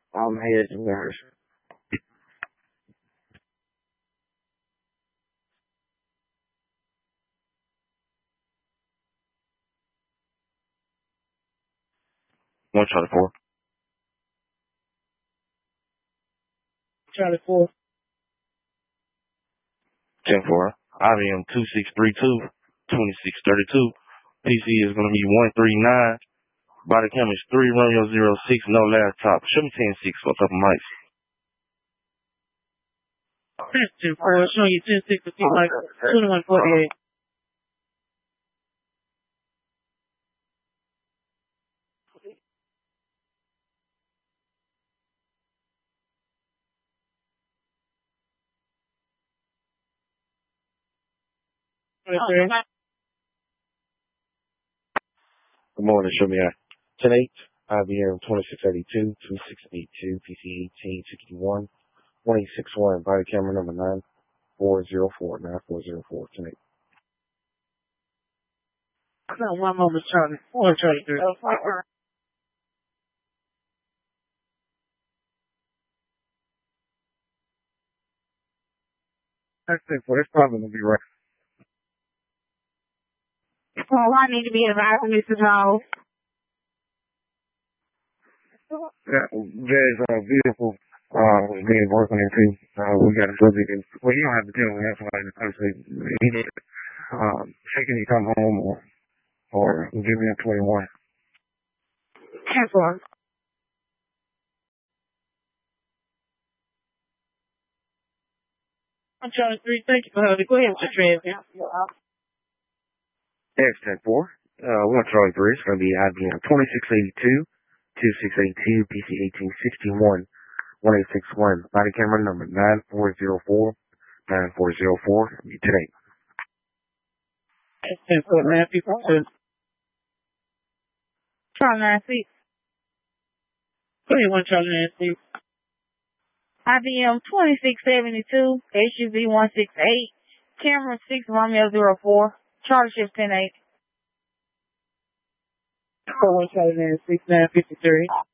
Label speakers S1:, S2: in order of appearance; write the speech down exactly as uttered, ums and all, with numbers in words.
S1: Um, heads and mirrors. One Charlie four.
S2: Charlie four.
S1: Ten four. I B M two six three two, twenty-six thirty-two. P C is going to be one three nine. Body cam is three Romeo zero six, no laptop. Show me ten six for a couple mics.
S2: ten four, showing you ten six, like twenty-one forty-eight. Okay.
S1: Good morning, show me out. ten eight, I B M twenty-six eighty-two, twenty-six eighty-two, P C eighteen sixty-one, one eight six one, body camera number nine four zero four, nine four zero four, ten eight.
S2: No, one moment, Charlie. One Charlie three.
S1: That's it, for it's probably going to be right.
S3: Well, I need to be advised on Missus Hall.
S1: Yeah, there's a vehicle uh, was being broken into. Uh, we got a subject in. Well, you don't have to tell me. That's why I say he did. Um, say can you come home or or give me a twenty-one.
S3: ten four.
S2: I'm Charlie three. Thank you for having me. Go ahead with your transfer.
S1: X ten four. Uh, one Charlie three. It's going to be I B M twenty-six eighty-two, twenty-six eighty-two, P C eighteen sixty-one, one eight six one. Body camera number nine four zero four, nine four zero four. Today.
S2: X ten four, nine people two.
S3: Charlie nine six.
S2: Go ahead, one Charlie nine six.
S3: I B M twenty-six seventy-two, S U V one six eight, camera six Romeo zero four, Charlie shift ten eight.
S2: One Charlie nine six, nine fifty-three.